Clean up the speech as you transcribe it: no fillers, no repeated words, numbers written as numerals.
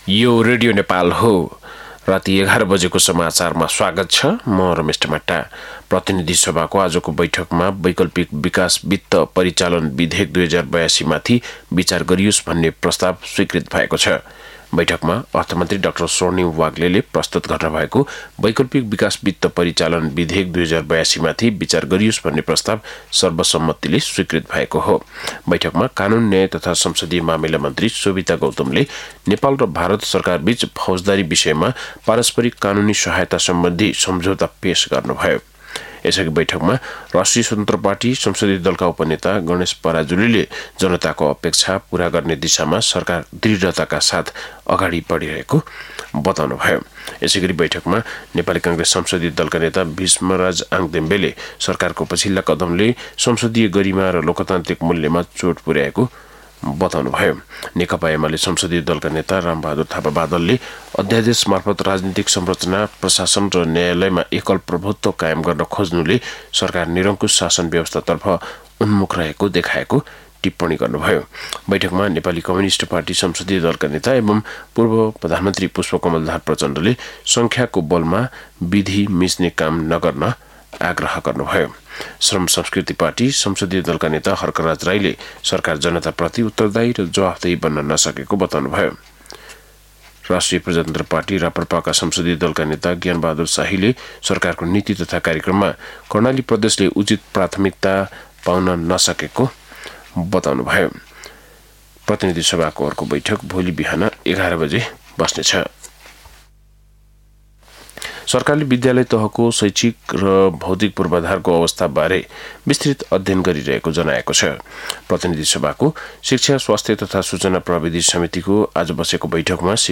यो रेडियो नेपाल हो। राति 11 बजेको समाचारमा स्वागत छ। म रमेश टमाटा। प्रतिनिधि सभाको आजको बैठकमा वैकल्पिक विकास वित्त परिचालन विधेयक 2082 माथि विचार गरियोस् भन्ने प्रस्ताव स्वीकृत भएको छ। बैठकमा अर्थमन्त्री डाक्टर स्वर्णिम वाग्लेले प्रस्तुत गर्न भएको वैकल्पिक विकास वित्त परिचालन विधेयक 2082 माथि विचार गरियोस् भन्ने प्रस्ताव सर्वसम्मतिले स्वीकृत भएको हो। बैठकमा कानून न्याय तथा संसदीय मामिला मन्त्री सोभिता गौतमले नेपाल र भारत सरकार बीच फौजदारी विषयमा पारस्परिक कानूनी सहायता सम्बन्धी सम्झौता पेश गर्नुभयो। यसअघि बैठकमा राष्ट्रिय स्वतन्त्र पार्टी संसदीय दलका उपनेता गणेश पराजुलीले जनताको अपेक्षा पूरा गर्ने दिशामा सरकार दृढताका साथ अगाडि बढिरहेको बताउनुभयो। यसैगरी बैठकमा नेपाली कांग्रेस संसदीय दलका नेता भीष्मराज आङदेम्बेले सरकारको पछिल्ला कदमले संसदीय गरिमा र लोकतान्त्रिक मूल्यमा चोट पुर्याएको बताउनुभयो। नेकपा एमाले संसदीय दलका नेता रामबहादुर थापा बादलले अध्यादेश मार्फत राजनीतिक संरचना, प्रशासन र न्यायालयमा एकल प्रभुत्व कायम गर्न खोज्नुले सरकार निरङ्कुश शासन व्यवस्थातर्फ उन्मुख रहेको देखाएको टिप्पणी गर्नुभयो। बैठकमा नेपाली कम्युनिस्ट पार्टी संसदीय दलका नेता एवं पूर्व प्रधानमन्त्री पुष्पकमल दाहाल प्रचण्डले संख्याको बलमा विधि मिच्ने काम नगर्न आग्रह गर्नुभयो। श्रम संस्कृति पार्टी संसदीय दलका नेता हर्कराज राईले सरकार जनताप्रति उत्तरदायी र जवाफदेही बन्न नसकेको बताउनुभयो। राष्ट्रिय प्रजातन्त्र पार्टी राप्रपाका संसदीय दलका नेता ज्ञानबहादुर शाहीले सरकारको नीति तथा कार्यक्रममा कर्णाली प्रदेशले उचित प्राथमिकता पाउन नसकेको बताउनुभयो। प्रतिनिधि सभाको अर्को बैठक भोलि बिहान 11 बजे बस्नेछ। सरकारले विद्यालय तहको शैक्षिक र भौतिक पूर्वाधारको अवस्थाबारे विस्तृत अध्ययन गरिरहेको जनाएको छ। प्रतिनिधि सभाको शिक्षा, स्वास्थ्य तथा सूचना प्रविधि समितिको आज बसेको बैठकमा